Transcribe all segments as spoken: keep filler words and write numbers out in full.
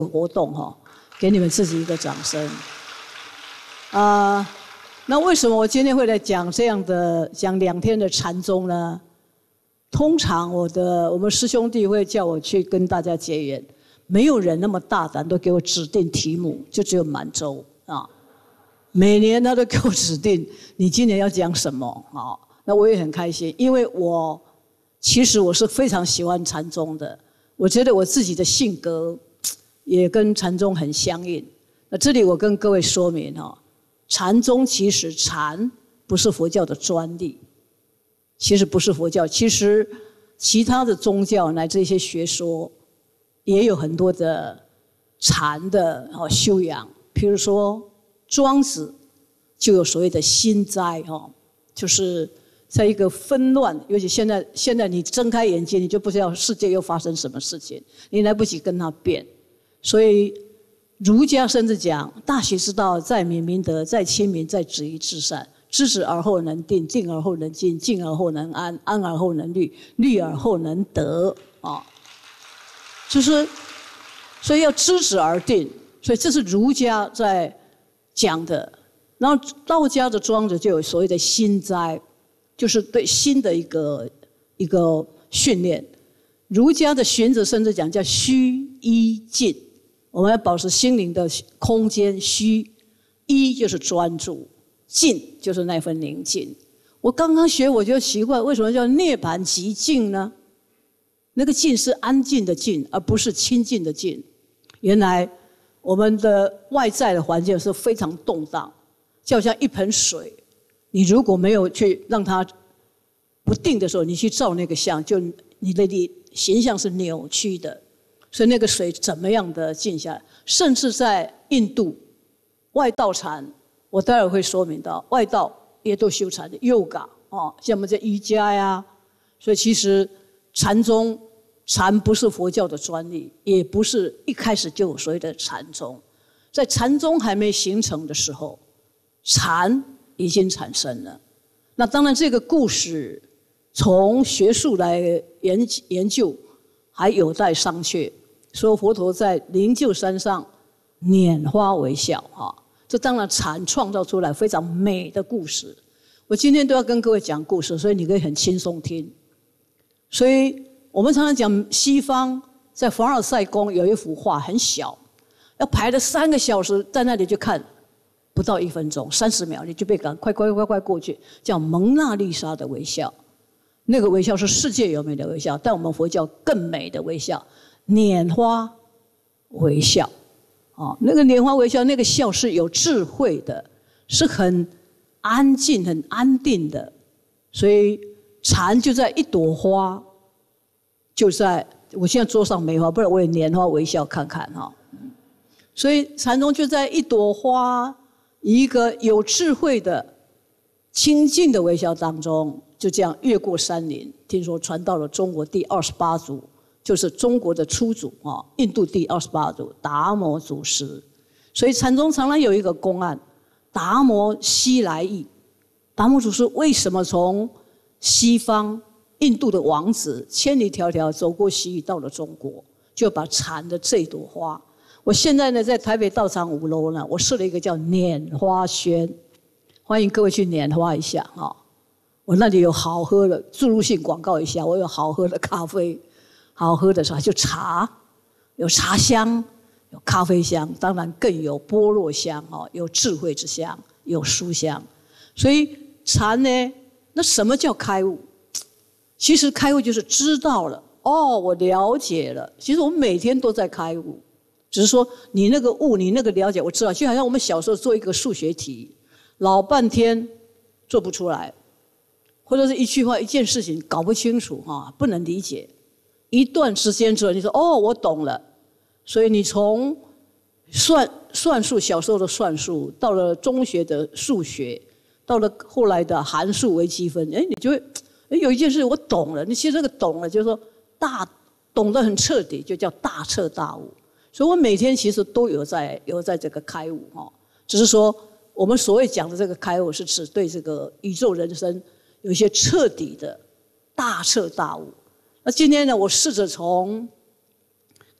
活动哈，给你们自己一个掌声。啊、呃，那为什么我今天会来讲这样的讲两天的禅宗呢？通常我的我们师兄弟会叫我去跟大家结缘，没有人那么大胆都给我指定题目，就只有满洲啊。每年他都给我指定你今年要讲什么啊？那我也很开心，因为我其实我是非常喜欢禅宗的，我觉得我自己的性格也跟禅宗很相应。那这里我跟各位说明哈，禅宗其实禅不是佛教的专利，其实不是佛教，其实其他的宗教乃至一些学说也有很多的禅的修养，譬如说庄子就有所谓的心斋哈，就是在一个纷乱，尤其现在现在你睁开眼睛，你就不知道世界又发生什么事情，你来不及跟它变。所以儒家甚至讲大学之道，在明明德，在亲民，在止于至善。知止而后能定，定而后能静，静而后能安，安而后能虑，虑而后能得啊。就是所以要知止而定，所以这是儒家在讲的。然后道家的庄子就有所谓的心斋，就是对心的一个一个训练。儒家的荀子甚至讲叫虚一静，我们要保持心灵的空间。虚一就是专注，静就是那份宁静。我刚刚学我就奇怪，为什么叫涅槃极静呢？那个静是安静的静，而不是清静的静。原来我们的外在的环境是非常动荡，就好像一盆水，你如果没有去让它不定的时候，你去照那个相，就你的形象是扭曲的。所以那个水怎么样的静下来？甚至在印度外道禅，我待会会说明到，外道也都修禅的 yoga 哦，像我们这瑜伽呀。所以其实禅宗禅不是佛教的专利，也不是一开始就有所谓的禅宗。在禅宗还没形成的时候，禅已经产生了。那当然这个故事从学术来研研究还有待商榷。说佛陀在灵鹫山上拈花微笑啊，这当然禅创造出来非常美的故事。我今天都要跟各位讲故事，所以你可以很轻松听。所以我们常常讲西方在凡尔赛宫有一幅画很小，要排了三个小时在那里就看，不到一分钟三十秒你就被赶快快快快过去，叫蒙娜丽莎的微笑。那个微笑是世界有名的微笑，但我们佛教更美的微笑，拈花微笑。哦，那个拈花微笑，那个笑是有智慧的，是很安静很安定的。所以禅就在一朵花，就在我现在桌上没花，不然我也拈花微笑看看哈。所以禅宗就在一朵花，一个有智慧的清净的微笑当中，就这样越过山林，听说传到了中国第二十八祖，就是中国的初祖啊，印度第二十八祖达摩祖师。所以禅宗常常有一个公案，达摩西来意。达摩祖师为什么从西方印度的王子千里迢迢走过西域到了中国，就把禅的这朵花。我现在呢在台北道场五楼呢，我设了一个叫拈花轩，欢迎各位去拈花一下啊。我那里有好喝的，注入性广告一下，我有好喝的咖啡，好喝的啥就茶，有茶香，有咖啡香，当然更有般若香哦，有智慧之香，有书香。所以禅呢，那什么叫开悟？其实开悟就是知道了，哦，我了解了。其实我们每天都在开悟，只是说你那个悟，你那个了解，我知道。就好像我们小时候做一个数学题，老半天做不出来，或者是一句话、一件事情搞不清楚哈，不能理解。一段时间之后，你说哦，我懂了。所以你从算算术，小时候的算术，到了中学的数学，到了后来的函数、微积分，哎，你就会哎有一件事我懂了。你其实这个懂了，就是说大懂得很彻底，就叫大彻大悟。所以我每天其实都有在有在这个开悟哈，只是说我们所谓讲的这个开悟，是指对这个宇宙人生有一些彻底的大彻大悟。那今天呢，我试着从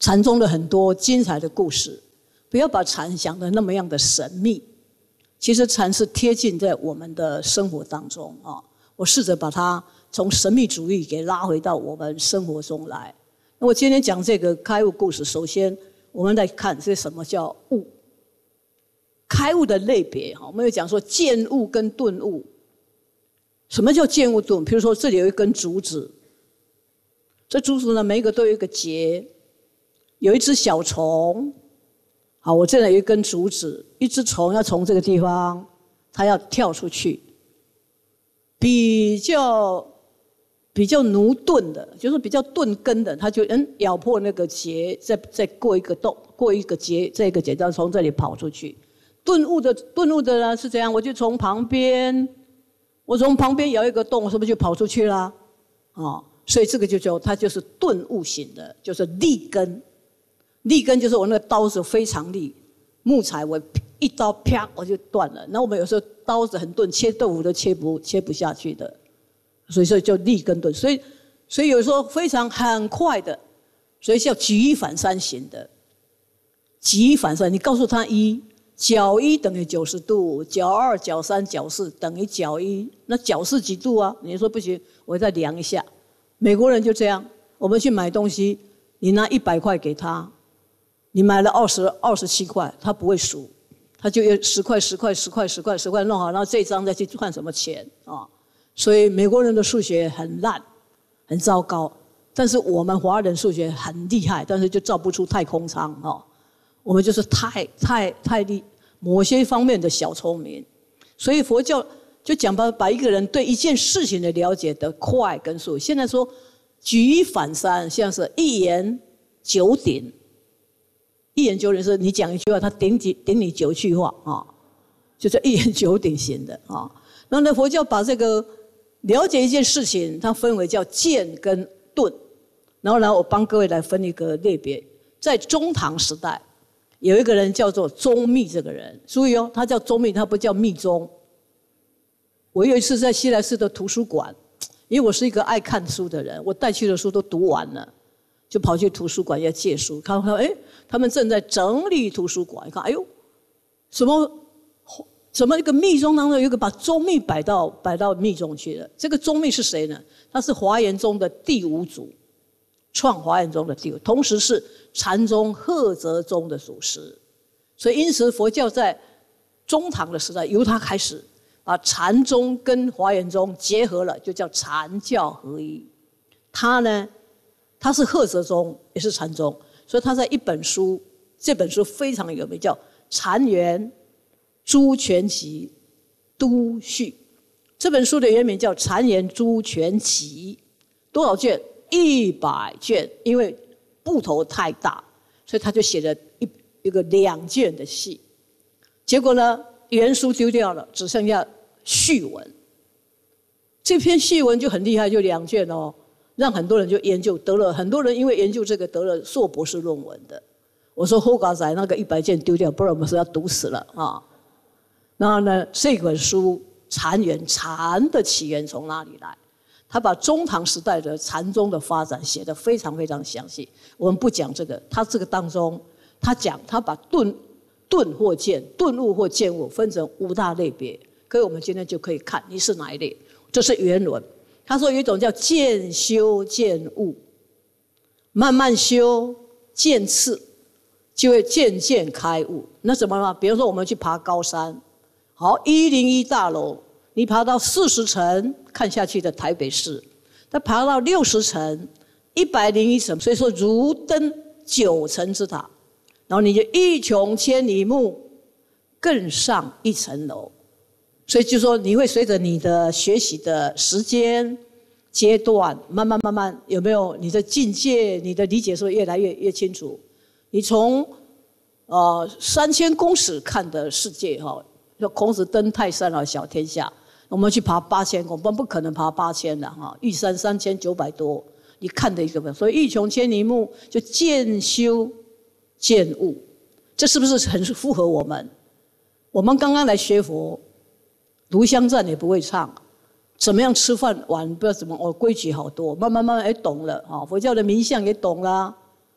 禅中的很多精彩的故事，不要把禅想得那么样的神秘。其实禅是贴近在我们的生活当中啊。我试着把它从神秘主义给拉回到我们生活中来。那我今天讲这个开悟故事，首先我们来看这什么叫悟。开悟的类别哈，我们有讲说见悟跟顿悟。什么叫见悟顿？比如说这里有一根竹子，这竹子呢每一个都有一个节，有一只小虫。好，我这里有一根竹子，一只虫要从这个地方，它要跳出去。比较比较驽钝的，就是比较钝根的，它就嗯咬破那个结，再再过一个洞，过一个结，这个结，要从这里跑出去。顿悟的顿悟的呢是这样，我就从旁边，我从旁边咬一个洞，是不是就跑出去啦？哦，所以这个就叫它就是顿悟型的，就是利根。利根就是我那个刀子非常利，木材我一刀啪我就断了。那我们有时候刀子很钝，切豆腐都切不切不下去的，所以说就利根钝。所以所以有时候非常很快的，所以叫举一反三型的。举一反三，你告诉他一，角一等于九十度，角二、角三、角四等于角一，那角是几度啊？你说不行，我再量一下。美国人就这样，我们去买东西，你拿一百块给他。你买了二十二十七块，他不会数，他就要十块十块十块十块十块弄好，然后这一张再去换什么钱啊？所以美国人的数学很烂，很糟糕。但是我们华人数学很厉害，但是就造不出太空舱啊。我们就是太太太厉，某些方面的小聪明。所以佛教就讲把把一个人对一件事情的了解的快跟速。现在说举一反三，像是一言九鼎。一言九鼎是你讲一句话，他顶你顶你九句话啊，就是一言九鼎型的啊。然后呢，佛教把这个了解一件事情，它分为叫见跟顿。然后呢，我帮各位来分一个类别，在中唐时代，有一个人叫做宗密，这个人注意哦，他叫宗密，他不叫密宗。我有一次在西来寺的图书馆，因为我是一个爱看书的人，我带去的书都读完了。就跑去图书馆要借书，看看哎，他们正在整理图书馆，一看哎呦，什么什么一个密宗当中有一个把宗密摆到摆到密宗去了。这个宗密是谁呢？他是华严宗的第五祖，创华严宗的第五，同时是禅宗菏泽宗的祖师。所以因此佛教在中唐的时代由他开始把禅宗跟华严宗结合了，就叫禅教合一。他呢？他是菏泽宗，也是禅宗，所以他在一本书，这本书非常有名，叫《禅源诸全集都序》。这本书的原名叫《禅源诸全集》，多少卷？一百卷。因为部头太大，所以他就写了一一个两卷的序。结果呢，原书丢掉了，只剩下序文。这篇序文就很厉害，就两卷哦。让很多人就研究，得了很多人因为研究这个得了硕博士论文的。我说后嘎仔那个一百件丢掉，不然我们是要毒死了啊。然后呢，这本书禅源禅的起源从哪里来？他把中唐时代的禅宗的发展写得非常非常详细。我们不讲这个，他这个当中他讲他把顿顿或见顿悟或见悟分成五大类别，所以我们今天就可以看你是哪一类。这是原文。他说有一种叫渐修渐悟，慢慢修渐次，就会渐渐开悟。那怎么了？比如说我们去爬高山，好一零一大楼，你爬到四十层看下去的台北市，他爬到六十层、一百零一层，所以说如登九层之塔，然后你就一穷千里目，更上一层楼。所以就说你会随着你的学习的时间阶段，慢慢慢慢有没有你的境界、你的理解是不是越来越越清楚？你从呃三千公尺看的世界哈，就孔子登泰山啊，小天下。我们去爬八千公，不不可能爬八千的哈，玉山三千九百多，你看的一个，所以一穷千里目就渐修渐悟，这是不是很符合我们？我们刚刚来学佛。炉香赞也不会唱，怎么样吃饭碗不知道怎么哦，规矩好多，慢慢慢慢也懂了啊。佛教的名相也懂啦。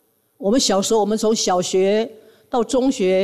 我们小时候，我们从小学到中学。